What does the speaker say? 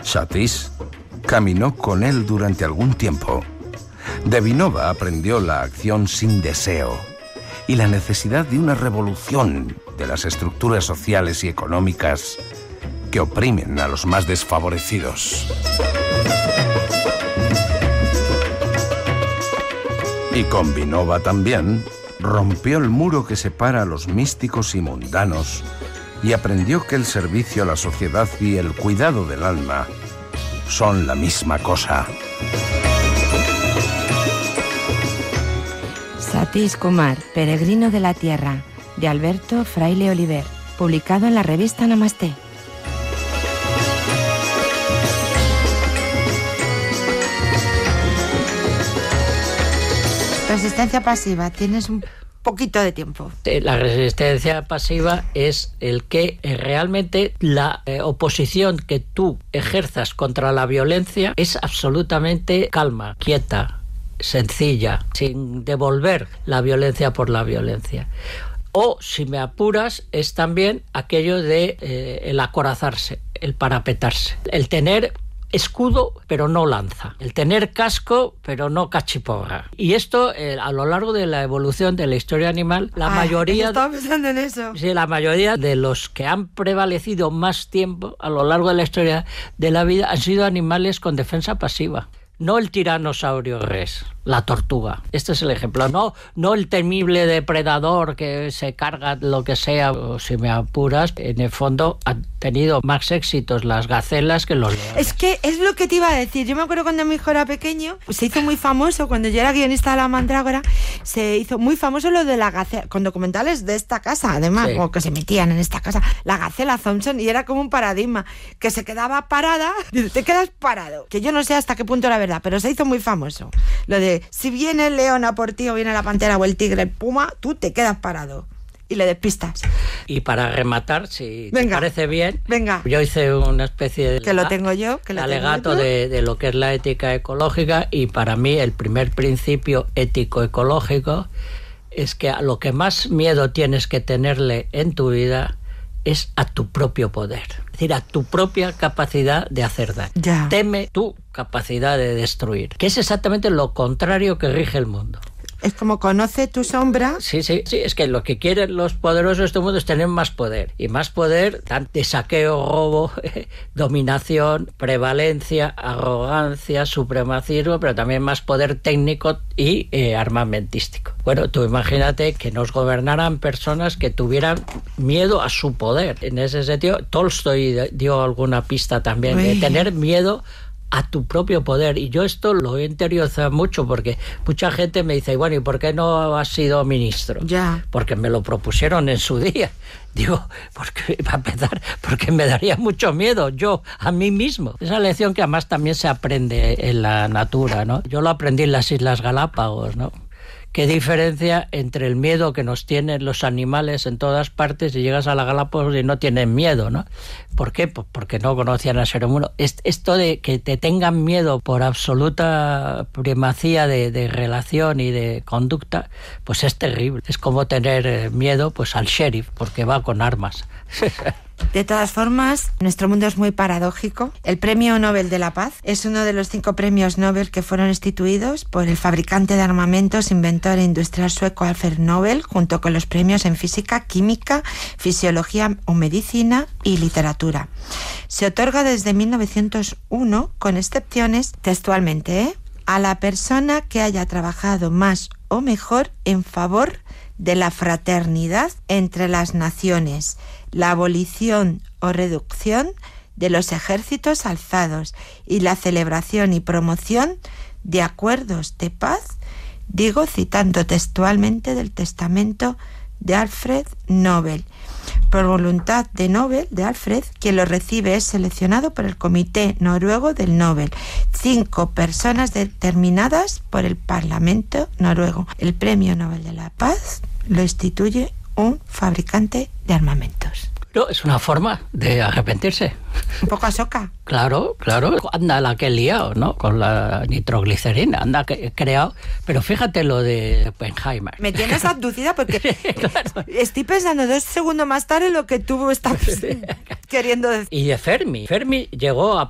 Satish caminó con él durante algún tiempo. De Vinoba aprendió la acción sin deseo y la necesidad de una revolución de las estructuras sociales y económicas que oprimen a los más desfavorecidos. Y con Vinoba también rompió el muro que separa a los místicos y mundanos y aprendió que el servicio a la sociedad y el cuidado del alma son la misma cosa. Satish Kumar, Peregrino de la Tierra, de Alberto Fraile Oliver, publicado en la revista Namasté. Resistencia pasiva, tienes un poquito de tiempo. La resistencia pasiva es el que realmente la oposición que tú ejerzas contra la violencia es absolutamente calma, quieta, sencilla, sin devolver la violencia por la violencia. O, si me apuras, es también aquello de el acorazarse, el parapetarse, el tener escudo pero no lanza, el tener casco pero no cachiporra. Y esto a lo largo de la evolución de la historia animal, la mayoría... Estaba pensando en eso. Sí, la mayoría de los que han prevalecido más tiempo a lo largo de la historia de la vida han sido animales con defensa pasiva. No el tiranosaurio rex, la tortuga. Este es el ejemplo. No el temible depredador que se carga lo que sea. O si me apuras, en el fondo han tenido más éxitos las gacelas que los leones. Es que es lo que te iba a decir. Yo me acuerdo cuando mi hijo era pequeño, se hizo muy famoso, cuando yo era guionista de La Mandrágora, se hizo muy famoso lo de la gacela, con documentales de esta casa, además, sí, o que se metían en esta casa, la gacela Thompson, y era como un paradigma, que se quedaba parada, te quedas parado, que yo no sé hasta qué punto era verdad, pero se hizo muy famoso. Lo de, si viene el león a por ti, o viene la pantera o el tigre, el puma, tú te quedas parado y le despistas. Y para rematar, si venga, te parece bien, venga, yo hice una especie de que lo tengo yo, que lo alegato de lo que es la ética ecológica, y para mí el primer principio ético ecológico es que a lo que más miedo tienes que tenerle en tu vida es a tu propio poder, es decir, a tu propia capacidad de hacer daño. Ya. Teme tu capacidad de destruir, que es exactamente lo contrario que rige el mundo. Es como conoce tu sombra. Sí, es que lo que quieren los poderosos de este mundo es tener más poder. Y más poder de saqueo, robo, dominación, prevalencia, arrogancia, supremacismo, pero también más poder técnico y armamentístico. Bueno, tú imagínate que nos gobernaran personas que tuvieran miedo a su poder. En ese sentido, Tolstoy dio alguna pista también de tener miedo a tu propio poder. Y yo esto lo he interiorizado mucho, porque mucha gente me dice, bueno, ¿y por qué no has sido ministro? Ya. Porque me lo propusieron en su día. Digo, porque, para empezar, porque me daría mucho miedo yo a mí mismo. Esa lección que además también se aprende en la natura, ¿no? Yo lo aprendí en las Islas Galápagos, ¿no? ¿Qué diferencia entre el miedo que nos tienen los animales en todas partes y llegas a la Galápagos y no tienen miedo, ¿no? ¿Por qué? Pues porque no conocían al ser humano. Esto de que te tengan miedo por absoluta primacía de relación y de conducta, pues es terrible. Es como tener miedo pues al sheriff, porque va con armas. De todas formas, nuestro mundo es muy paradójico. El Premio Nobel de la Paz es uno de los 5 premios Nobel que fueron instituidos por el fabricante de armamentos, inventor e industrial sueco Alfred Nobel, junto con los premios en física, química, fisiología o medicina y literatura. Se otorga desde 1901, con excepciones, textualmente, a la persona que haya trabajado más o mejor en favor de la fraternidad entre las naciones, la abolición o reducción de los ejércitos alzados y la celebración y promoción de acuerdos de paz, digo citando textualmente del testamento de Alfred Nobel. Por voluntad de Nobel, de Alfred, quien lo recibe es seleccionado por el Comité Noruego del Nobel. 5 personas determinadas por el Parlamento noruego. El Premio Nobel de la Paz lo instituye un fabricante de armamentos. No, es una forma de arrepentirse. Un poco asoca. Claro. Anda la que he liado, ¿no? Con la nitroglicerina, anda que he creado. Pero fíjate lo de Oppenheimer. Me tienes abducida porque claro, estoy pensando 2 segundos más tarde lo que tú estás queriendo decir. Y de Fermi. Fermi llegó a